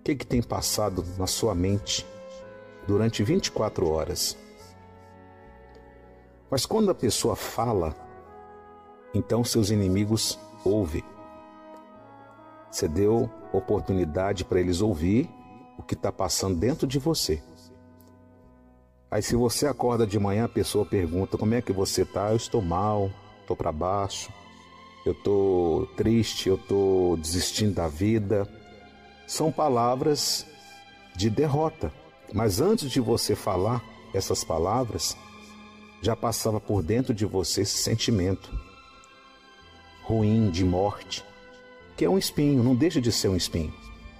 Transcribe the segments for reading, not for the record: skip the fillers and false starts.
O que tem passado na sua mente durante 24 horas? Mas quando a pessoa fala, então seus inimigos ouvem. Você deu oportunidade para eles ouvir o que está passando dentro de você. Aí se você acorda de manhã, a pessoa pergunta: como é que você está? Eu estou mal, estou para baixo, eu estou triste, eu estou desistindo da vida. São palavras de derrota. Mas antes de você falar essas palavras, já passava por dentro de você esse sentimento ruim de morte, que é um espinho, não deixa de ser um espinho.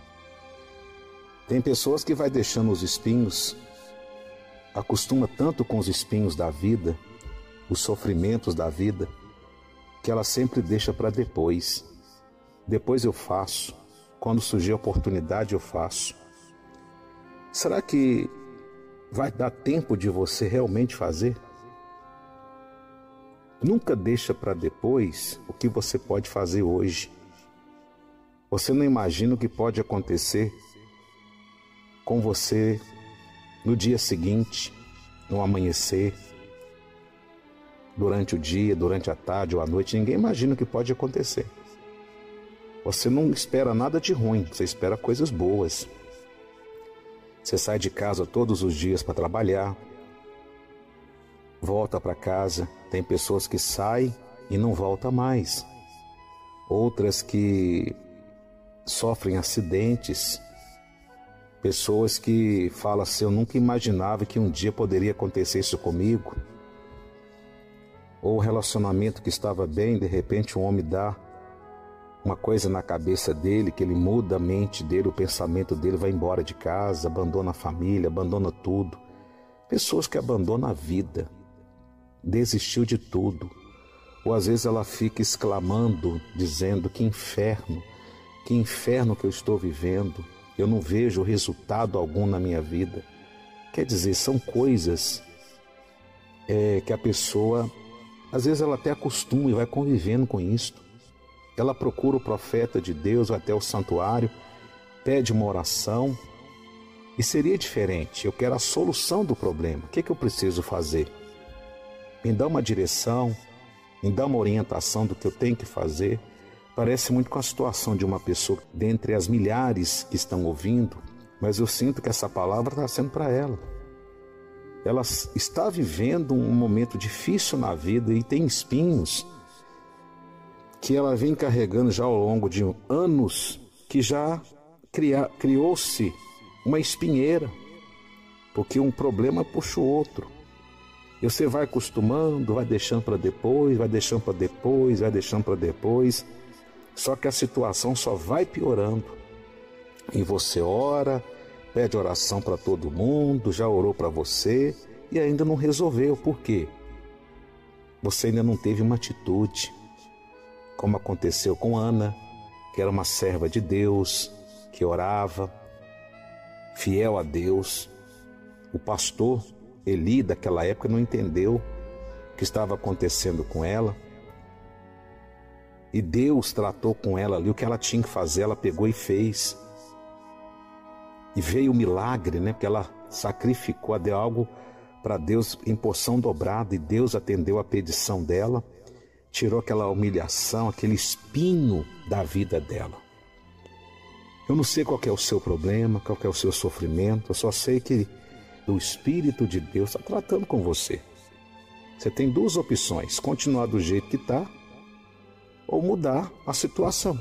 Tem pessoas que vai deixando os espinhos, acostuma tanto com os espinhos da vida, os sofrimentos da vida, que ela sempre deixa para depois. Depois eu faço, quando surgir a oportunidade eu faço. Será que vai dar tempo de você realmente fazer? Nunca deixa para depois o que você pode fazer hoje. Você não imagina o que pode acontecer com você no dia seguinte, no amanhecer, durante o dia, durante a tarde ou a noite. Ninguém imagina o que pode acontecer. Você não espera nada de ruim, você espera coisas boas. Você sai de casa todos os dias para trabalhar, volta para casa. Tem pessoas que saem e não voltam mais. Outras que sofrem acidentes. Pessoas que falam assim: eu nunca imaginava que um dia poderia acontecer isso comigo. Ou o relacionamento que estava bem, de repente um homem dá uma coisa na cabeça dele, que ele muda a mente dele, o pensamento dele, vai embora de casa, abandona a família, abandona tudo. Pessoas que abandonam a vida, desistiu de tudo. Ou às vezes ela fica exclamando, dizendo: que inferno que eu estou vivendo, eu não vejo resultado algum na minha vida. Quer dizer, são coisas que a pessoa, às vezes ela até acostuma e vai convivendo com isso. Ela procura o profeta de Deus, vai até o santuário, pede uma oração, e seria diferente. Eu quero a solução do problema. O que eu preciso fazer? Me dá uma direção, me dá uma orientação do que eu tenho que fazer. Parece muito com a situação de uma pessoa dentre as milhares que estão ouvindo, mas eu sinto que essa palavra está sendo para ela. Ela está vivendo um momento difícil na vida e tem espinhos que ela vem carregando já ao longo de anos, que já criou-se uma espinheira, porque um problema puxa o outro. E você vai acostumando, vai deixando para depois, vai deixando para depois, vai deixando para depois. Só que a situação só vai piorando. E você ora, pede oração para todo mundo, já orou para você e ainda não resolveu. Por quê? Você ainda não teve uma atitude, como aconteceu com Ana, que era uma serva de Deus, que orava, fiel a Deus. O pastor Eli daquela época não entendeu o que estava acontecendo com ela. E Deus tratou com ela ali o que ela tinha que fazer, ela pegou e fez. E veio o milagre, né? Porque ela sacrificou, deu algo para Deus em porção dobrada, e Deus atendeu a petição dela, tirou aquela humilhação, aquele espinho da vida dela. Eu não sei qual que é o seu problema, qual que é o seu sofrimento, eu só sei que o Espírito de Deus está tratando com você. Você tem duas opções: continuar do jeito que está, ou mudar a situação.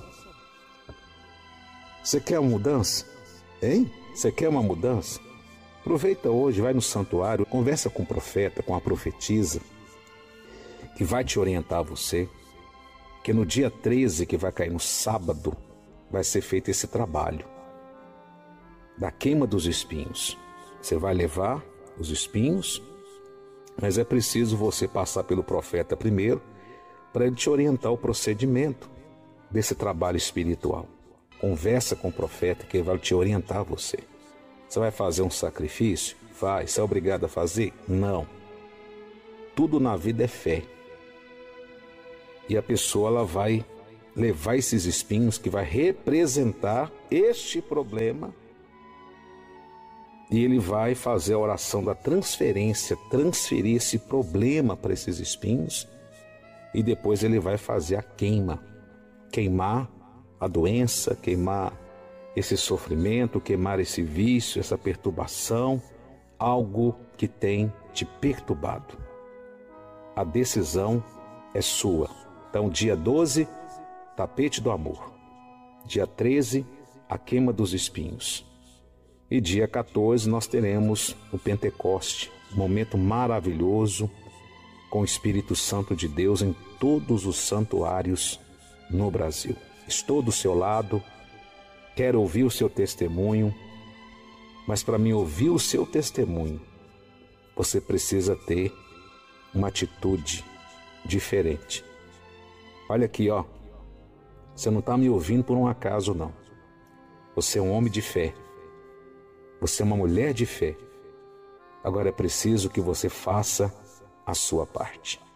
Você quer uma mudança? Hein? Você quer uma mudança? Aproveita hoje, vai no santuário, conversa com o profeta, com a profetisa, que vai te orientar você, que no dia 13, que vai cair no sábado, vai ser feito esse trabalho da queima dos espinhos. Você vai levar os espinhos, mas é preciso você passar pelo profeta primeiro, para ele te orientar o procedimento desse trabalho espiritual. Conversa com o profeta, que ele vai te orientar você. Você vai fazer um sacrifício? Vai. Você é obrigado a fazer? Não. Tudo na vida é fé. E a pessoa ela vai levar esses espinhos, que vai representar este problema E ele vai fazer a oração da transferência, transferir esse problema para esses espinhos, e depois ele vai fazer a queima, queimar a doença, queimar esse sofrimento, queimar esse vício, essa perturbação, algo que tem te perturbado. A decisão é sua. Então, dia 12, tapete do amor. Dia 13, a queima dos espinhos. E dia 14 nós teremos o Pentecoste, um momento maravilhoso com o Espírito Santo de Deus em todos os santuários no Brasil. Estou do seu lado, quero ouvir o seu testemunho, mas para mim ouvir o seu testemunho, você precisa ter uma atitude diferente. Olha aqui, ó, você não está me ouvindo por um acaso, não. Você é um homem de fé. Você é uma mulher de fé. Agora é preciso que você faça a sua parte.